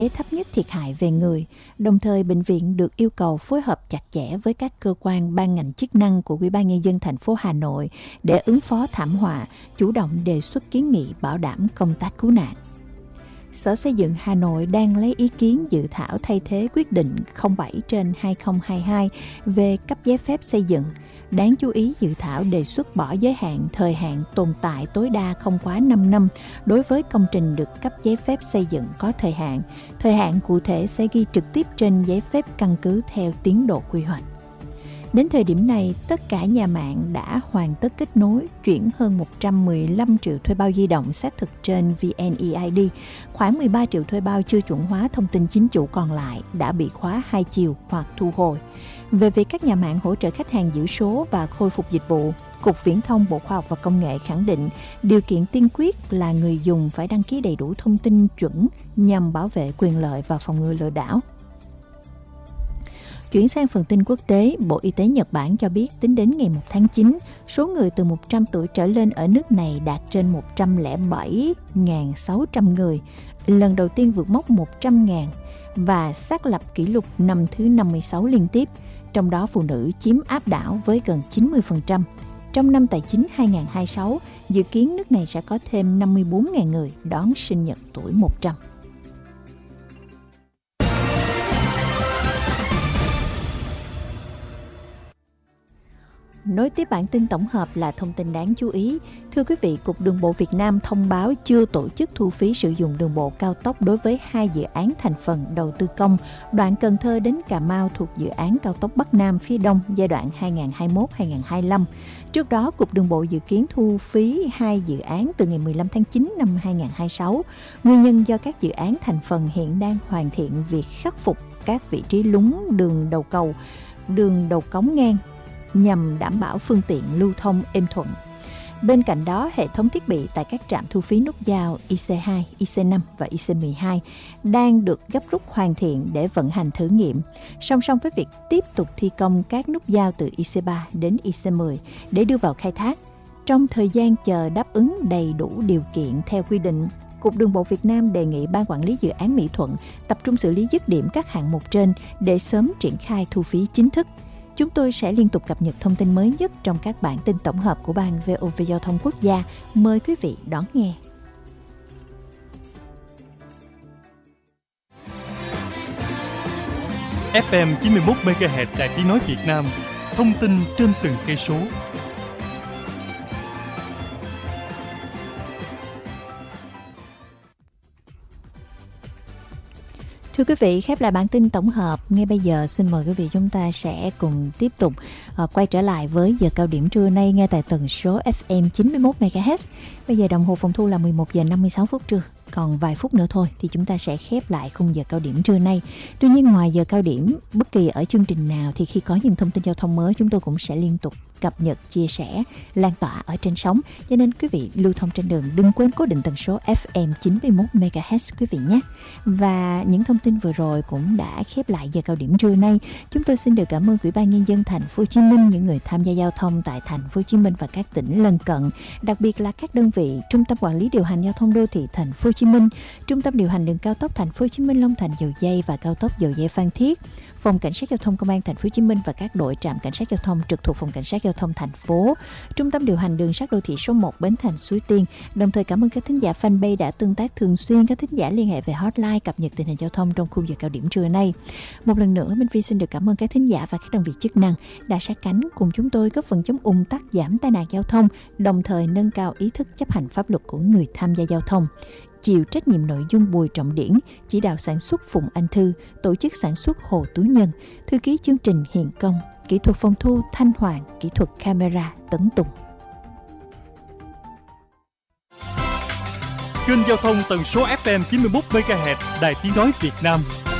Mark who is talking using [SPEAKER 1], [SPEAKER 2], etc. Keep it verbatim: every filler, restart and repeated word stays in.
[SPEAKER 1] thấp nhất thiệt hại về người. Đồng thời, bệnh viện được yêu cầu phối hợp chặt chẽ với các cơ quan ban ngành chức năng của Ủy ban Nhân dân thành phố Hà Nội để ứng phó thảm họa, chủ động đề xuất kiến nghị bảo đảm công tác cứu nạn. Sở Xây dựng Hà Nội đang lấy ý kiến dự thảo thay thế quyết định không bảy trên hai không hai hai về cấp giấy phép xây dựng. Đáng chú ý, dự thảo đề xuất bỏ giới hạn thời hạn tồn tại tối đa không quá năm năm đối với công trình được cấp giấy phép xây dựng có thời hạn. Thời hạn cụ thể sẽ ghi trực tiếp trên giấy phép căn cứ theo tiến độ quy hoạch. Đến thời điểm này, tất cả nhà mạng đã hoàn tất kết nối, chuyển hơn một trăm mười lăm triệu thuê bao di động xác thực trên vê en e i đê. Khoảng mười ba triệu thuê bao chưa chuẩn hóa thông tin chính chủ còn lại đã bị khóa hai chiều hoặc thu hồi. Về việc các nhà mạng hỗ trợ khách hàng giữ số và khôi phục dịch vụ, Cục Viễn thông Bộ Khoa học và Công nghệ khẳng định điều kiện tiên quyết là người dùng phải đăng ký đầy đủ thông tin chuẩn nhằm bảo vệ quyền lợi và phòng ngừa lừa đảo. Chuyển sang phần tin quốc tế, Bộ Y tế Nhật Bản cho biết tính đến ngày một tháng chín, số người từ một trăm tuổi trở lên ở nước này đạt trên một trăm lẻ bảy nghìn sáu trăm người, lần đầu tiên vượt mốc một trăm nghìn và xác lập kỷ lục năm thứ năm mươi sáu liên tiếp, trong đó phụ nữ chiếm áp đảo với gần chín mươi phần trăm. Trong năm tài chính hai không hai sáu, dự kiến nước này sẽ có thêm năm mươi bốn nghìn người đón sinh nhật tuổi một trăm. Nối tiếp bản tin tổng hợp là thông tin đáng chú ý. Thưa quý vị, Cục Đường bộ Việt Nam thông báo chưa tổ chức thu phí sử dụng đường bộ cao tốc đối với hai dự án thành phần đầu tư công đoạn Cần Thơ đến Cà Mau thuộc dự án cao tốc Bắc Nam phía Đông giai đoạn hai nghìn không trăm hai mươi mốt đến hai nghìn không trăm hai mươi lăm. Trước đó, Cục Đường bộ dự kiến thu phí hai dự án từ ngày mười lăm tháng chín năm hai nghìn không trăm hai mươi sáu. Nguyên nhân do các dự án thành phần hiện đang hoàn thiện việc khắc phục các vị trí lún đường đầu cầu, đường đầu cống ngang nhằm đảm bảo phương tiện lưu thông êm thuận. Bên cạnh đó, hệ thống thiết bị tại các trạm thu phí nút giao i xê hai, i xê năm và i xê mười hai đang được gấp rút hoàn thiện để vận hành thử nghiệm, song song với việc tiếp tục thi công các nút giao từ i xê ba đến i xê mười để đưa vào khai thác. Trong thời gian chờ đáp ứng đầy đủ điều kiện theo quy định, Cục Đường bộ Việt Nam đề nghị Ban Quản lý Dự án Mỹ Thuận tập trung xử lý dứt điểm các hạng mục trên để sớm triển khai thu phí chính thức. Chúng tôi sẽ liên tục cập nhật thông tin mới nhất trong các bản tin tổng hợp của Ban vê o vê Giao thông Quốc gia. Mời quý vị đón nghe.
[SPEAKER 2] ép em chín mươi mốt mê ga héc Đài Tiếng nói Việt Nam, thông tin trên từng cây số.
[SPEAKER 1] Thưa quý vị, khép lại bản tin tổng hợp. Ngay bây giờ xin mời quý vị chúng ta sẽ cùng tiếp tục uh, quay trở lại với giờ cao điểm trưa nay nghe tại tần số ép em chín mươi mốt mê ga héc. Bây giờ đồng hồ phòng thu là mười một giờ năm mươi sáu phút trưa. Còn vài phút nữa thôi thì chúng ta sẽ khép lại khung giờ cao điểm trưa nay. Tuy nhiên ngoài giờ cao điểm, bất kỳ ở chương trình nào thì khi có những thông tin giao thông mới chúng tôi cũng sẽ liên tục cập nhật, chia sẻ, lan tỏa ở trên sóng. Cho nên quý vị lưu thông trên đường đừng quên cố định tần số ép em chín mươi mốt mê ga héc quý vị nhé. Và những thông tin vừa rồi cũng đã khép lại giờ cao điểm trưa nay. Chúng tôi xin được cảm ơn Ủy ban Nhân dân thành phố Hồ Chí Minh, những người tham gia giao thông tại thành phố Hồ Chí Minh và các tỉnh lân cận, đặc biệt là các đơn vị Trung tâm Quản lý điều hành giao thông đô thị thành phố Hồ Chí Minh, Trung tâm điều hành đường cao tốc thành phố Hồ Chí Minh Long Thành Dầu Giây và cao tốc Dầu Giây Phan Thiết, Phòng Cảnh sát Giao thông Công an thành phố Hồ Chí Minh và các đội trạm cảnh sát giao thông trực thuộc Phòng Cảnh sát Giao thông thành phố, Trung tâm điều hành đường sắt đô thị số một Bến Thành Suối Tiên. Đồng thời cảm ơn các thính giả fanpage đã tương tác thường xuyên, các thính giả liên hệ về hotline cập nhật tình hình giao thông trong khung giờ cao điểm trưa nay. Một lần nữa, Minh Phi xin được cảm ơn các thính giả và các đơn vị chức năng đã sát cánh cùng chúng tôi góp phần chống ùn tắc, giảm tai nạn giao thông, đồng thời nâng cao ý thức chấp hành pháp luật của người tham gia giao thông. Chịu trách nhiệm nội dung Bùi Trọng Điển, chỉ đạo sản xuất Phùng Anh Thư, tổ chức sản xuất Hồ Tú Nhân, thư ký chương trình Hiền Công, kỹ thuật phòng thu Thanh Hoàng, kỹ thuật camera Tấn Tùng.
[SPEAKER 2] Kênh giao thông tần số ép em chín mươi mốt mê ga héc Đài Tiếng nói Việt Nam.